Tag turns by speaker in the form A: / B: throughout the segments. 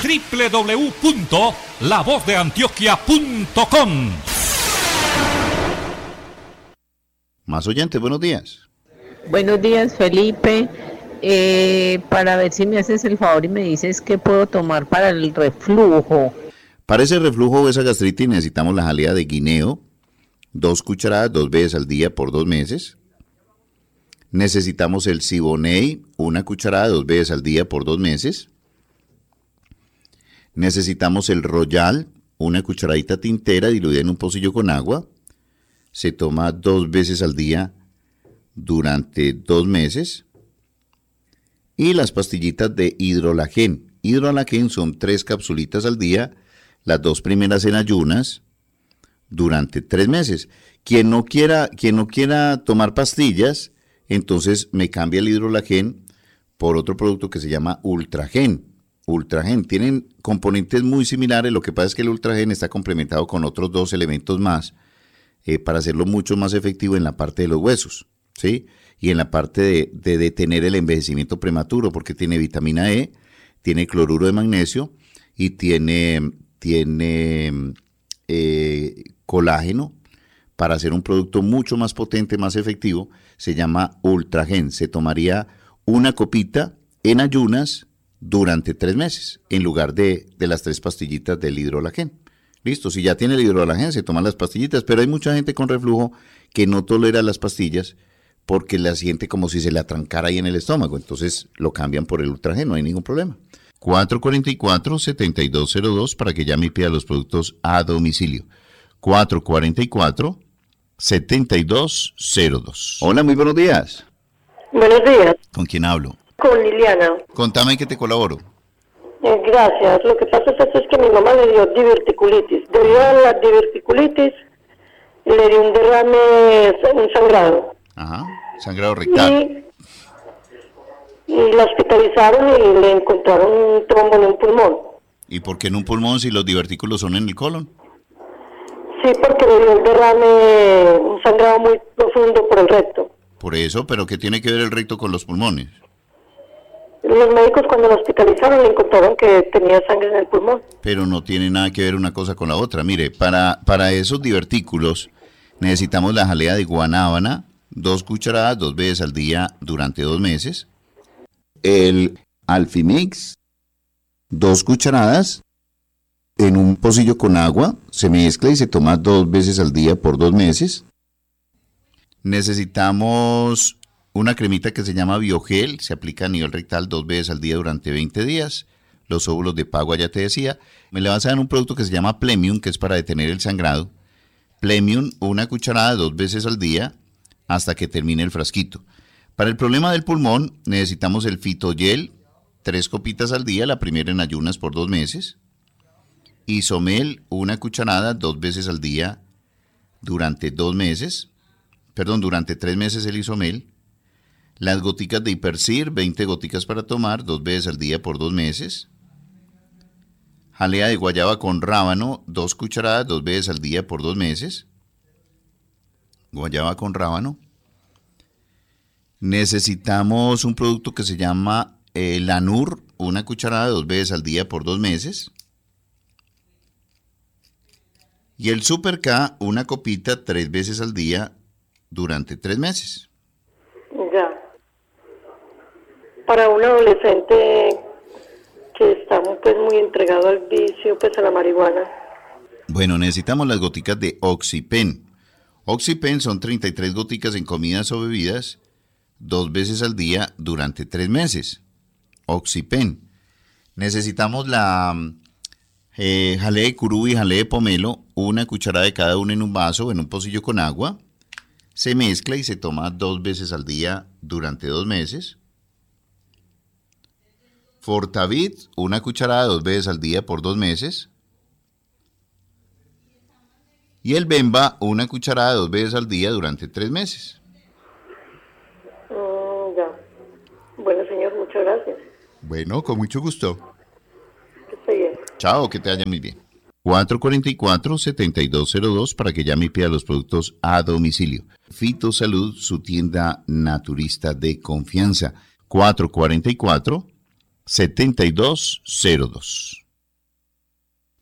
A: www.lavozdeantioquia.com.
B: Más oyentes, buenos días.
C: Buenos días, Felipe. Para ver si me haces el favor y me dices qué puedo tomar para el reflujo.
B: Para ese reflujo o esa gastritis necesitamos la jalea de guineo, 2 cucharadas 2 veces al día por 2 meses. Necesitamos el Siboney, 1 cucharada 2 veces al día por 2 meses. Necesitamos el Royal, 1 cucharadita tintera diluida en un pocillo con agua. Se toma 2 veces al día durante 2 meses. Y las pastillitas de hidrolagén. Hidrolagén son 3 capsulitas al día, las 2 primeras en ayunas, durante 3 meses. Quien no quiera tomar pastillas, entonces me cambia el hidrolagén por otro producto que se llama Ultragen. Ultragen tienen componentes muy similares, lo que pasa es que el Ultragen está complementado con otros 2 elementos más para hacerlo mucho más efectivo en la parte de los huesos, ¿sí? Y en la parte de detener el envejecimiento prematuro, porque tiene vitamina E, tiene cloruro de magnesio y tiene colágeno para hacer un producto mucho más potente, más efectivo. Se llama Ultragen. Se tomaría 1 copita en ayunas durante 3 meses, en lugar de las 3 pastillitas del hidrolagén. Listo, si ya tiene el hidrolagén, se toman las pastillitas, pero hay mucha gente con reflujo que no tolera las pastillas porque la siente como si se le atrancara ahí en el estómago, entonces lo cambian por el Ultragen, no hay ningún problema. 444-7202 para que llame y pida los productos a domicilio. 444-7202. Hola, muy buenos días.
D: Buenos días.
B: ¿Con quién hablo?
D: Con Liliana.
B: Contame que te colaboro.
D: Gracias. Lo que pasa es que mi mamá le dio diverticulitis. Debido a la diverticulitis, le dio un derrame, un sangrado.
B: Ajá, sangrado rectal.
D: Y la hospitalizaron y le encontraron un trombo en un pulmón.
B: ¿Y por qué en un pulmón si los divertículos son en el colon?
D: Sí, porque le dio un derrame, un sangrado muy profundo por el recto.
B: Por eso, ¿pero qué tiene que ver el recto con los pulmones?
D: Los médicos cuando la hospitalizaron le encontraron que tenía sangre en el pulmón.
B: Pero no tiene nada que ver una cosa con la otra. Mire, para esos divertículos necesitamos la jalea de guanábana, 2 cucharadas 2 veces al día durante 2 meses. El Alfimix, 2 cucharadas en un pocillo con agua, se mezcla y se toma 2 veces al día por 2 meses. Necesitamos una cremita que se llama Biogel, se aplica a nivel rectal 2 veces al día durante 20 días. Los óvulos de Pagua, ya te decía. Me le vas a dar un producto que se llama Plemium, que es para detener el sangrado. Plemium, 1 cucharada 2 veces al día hasta que termine el frasquito. Para el problema del pulmón necesitamos el Fitogel, 3 copitas al día, la primera en ayunas por 2 meses. Isomel, 1 cucharada 2 veces al día durante 2 meses. Durante 3 meses el Isomel. Las goticas de Hipercir, 20 goticas para tomar 2 veces al día por 2 meses. Jalea de guayaba con rábano, 2 cucharadas 2 veces al día por 2 meses. Guayaba con rábano. Necesitamos un producto que se llama Lanur, 1 cucharada 2 veces al día por 2 meses. Y el Super K, 1 copita 3 veces al día durante 3 meses.
D: Ya. Para un adolescente que está pues muy entregado al vicio, pues a la marihuana.
B: Bueno, necesitamos las goticas de Oxypen. Oxypen son 33 goticas en comidas o bebidas 2 veces al día durante 3 meses. Oxypen. Necesitamos la jalea de curú y jalea de pomelo, 1 cucharada de cada una en un vaso o en un pocillo con agua. Se mezcla y se toma 2 veces al día durante 2 meses. Fortavit, 1 cucharada 2 veces al día por 2 meses. Y el Bemba, 1 cucharada 2 veces al día durante 3 meses.
D: Ya. Bueno, señor, muchas gracias.
B: Bueno, con mucho gusto.
D: Que esté bien.
B: Chao, que te vaya muy bien. 444-7202 para que llame y pida los productos a domicilio. Fitosalud, su tienda naturista de confianza. 444-7202.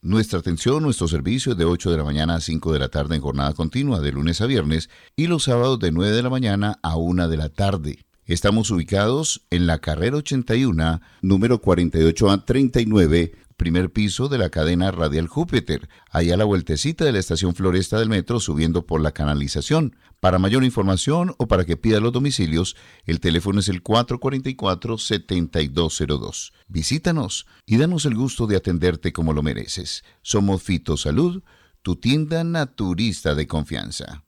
B: Nuestra atención, nuestro servicio es de 8 de la mañana a 5 de la tarde en jornada continua, de lunes a viernes, y los sábados de 9 de la mañana a 1 de la tarde. Estamos ubicados en la carrera 81, número 48A39, primer piso de la cadena Radial Júpiter, allá a la vueltecita de la estación Floresta del metro, subiendo por la canalización. Para mayor información o para que pida los domicilios, el teléfono es el 444-7202. Visítanos y danos el gusto de atenderte como lo mereces. Somos Fitosalud, tu tienda naturista de confianza.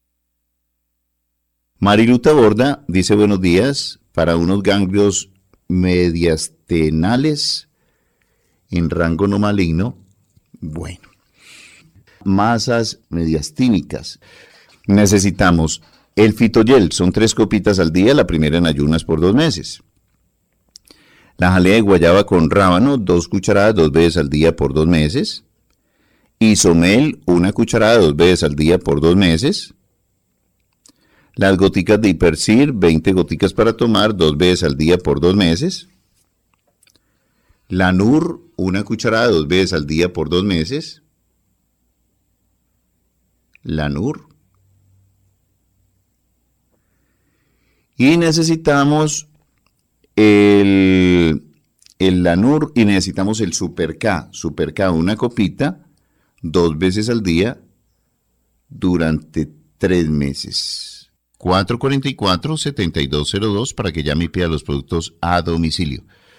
B: Mariluta Borda dice buenos días para unos ganglios mediastinales en rango no maligno. Bueno, masas mediastínicas. Necesitamos el Fitoyel, son 3 copitas al día, la primera en ayunas por 2 meses. La jalea de guayaba con rábano, 2 cucharadas 2 veces al día por 2 meses. Isomel, 1 cucharada 2 veces al día por 2 meses. Las goticas de Hipercir, 20 goticas para tomar 2 veces al día por 2 meses. La Nur, 1 cucharada 2 veces al día por 2 meses. La Nur. Y necesitamos el Lanur y necesitamos el Super K. Super K, 1 copita 2 veces al día durante 3 meses. 444-7202 para que llame y pida los productos a domicilio.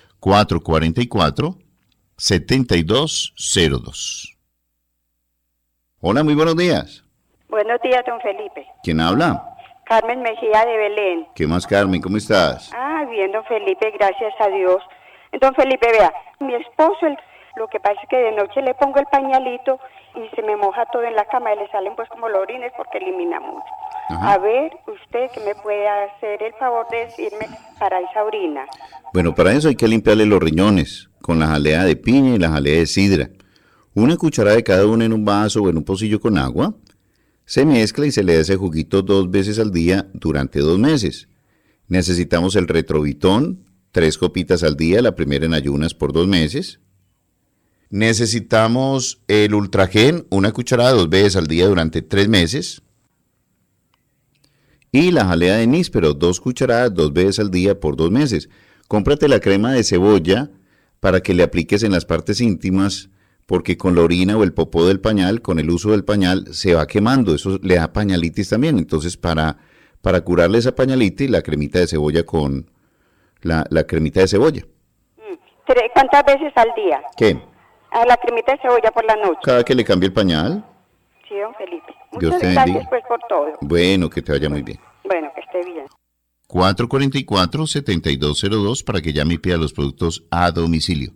B: 444-7202. Hola, muy buenos días.
A: Buenos días, don Felipe.
B: ¿Quién habla?
A: Carmen Mejía de Belén.
B: ¿Qué más, Carmen? ¿Cómo estás?
A: Bien, don Felipe, gracias a Dios. Don Felipe, vea, mi esposo, lo que pasa es que de noche le pongo el pañalito y se me moja todo en la cama y le salen pues como los orines porque elimina mucho. Ajá. A ver, usted que me puede hacer el favor de decirme para esa orina.
B: Bueno, para eso hay que limpiarle los riñones con la jalea de piña y la jalea de sidra. 1 cucharada de cada una en un vaso o en un pocillo con agua. Se mezcla y se le da ese juguito 2 veces al día durante 2 meses. Necesitamos el Retrovitón, 3 copitas al día, la primera en ayunas por 2 meses. Necesitamos el Ultragen, 1 cucharada 2 veces al día durante 3 meses. Y la jalea de níspero, 2 cucharadas 2 veces al día por 2 meses. Cómprate la crema de cebolla para que le apliques en las partes íntimas, porque con la orina o el popó del pañal, con el uso del pañal, se va quemando. Eso le da pañalitis también. Entonces, para curarle esa pañalitis, la cremita de cebolla con la cremita de cebolla.
A: ¿Cuántas veces al día?
B: ¿Qué?
A: A la cremita de cebolla por la noche.
B: Cada que le cambie el pañal.
A: Sí, don Felipe.
B: Dios
A: Muchas
B: te
A: gracias
B: bendiga.
A: pues por todo.
B: Bueno, que te vaya muy bien.
A: Bueno, que esté bien.
B: 444-7202 para que llame y pida los productos a domicilio.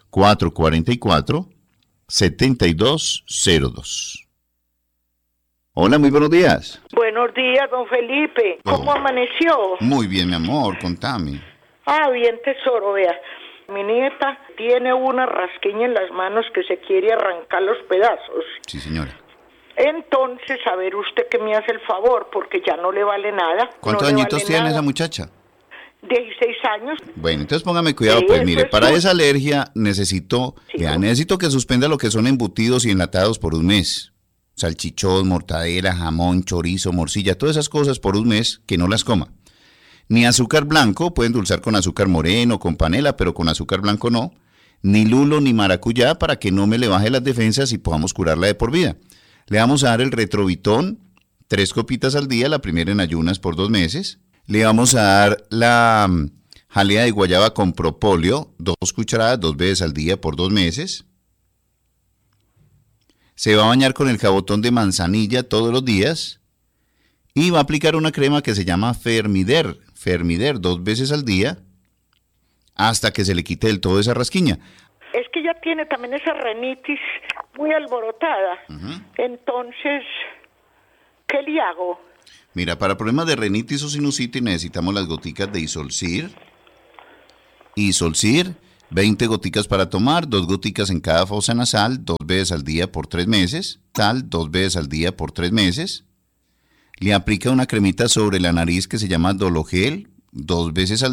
B: 444-7202. Hola, muy buenos días.
E: Buenos días, don Felipe. ¿Cómo amaneció?
B: Muy bien, mi amor, contame.
E: Bien, tesoro, vea. Mi nieta tiene una rasquiña en las manos que se quiere arrancar los pedazos.
B: Sí, señora.
E: Entonces, a ver usted que me hace el favor, porque ya no le vale nada.
B: ¿Cuántos añitos tiene esa muchacha?
E: 16 años.
B: Bueno, entonces póngame cuidado,
E: Sí,
B: pues
E: eso
B: mire,
E: es
B: para
E: todo.
B: esa alergia necesito que suspenda lo que son embutidos y enlatados por un mes. Salchichón, mortadela, jamón, chorizo, morcilla, todas esas cosas por un mes que no las coma. Ni azúcar blanco, puede endulzar con azúcar moreno, con panela, pero con azúcar blanco no. Ni lulo ni maracuyá para que no me le baje las defensas y podamos curarla de por vida. Le vamos a dar el Retrovitón, 3 copitas al día, la primera en ayunas por 2 meses. Le vamos a dar la jalea de guayaba con propóleo, 2 cucharadas 2 veces al día por 2 meses. Se va a bañar con el jabotón de manzanilla todos los días. Y va a aplicar una crema que se llama Fermider 2 veces al día, hasta que se le quite del todo esa rasquiña.
E: Es que ella tiene también esa rinitis muy alborotada. Entonces, ¿qué le hago?
B: Mira, para problemas de rinitis o sinusitis necesitamos las goticas de Isolcir. Isolcir, 20 goticas para tomar, 2 goticas en cada fosa nasal, 2 veces al día por 3 meses. Sal, 2 veces al día por 3 meses. Le aplica una cremita sobre la nariz que se llama Dologel, 2 veces al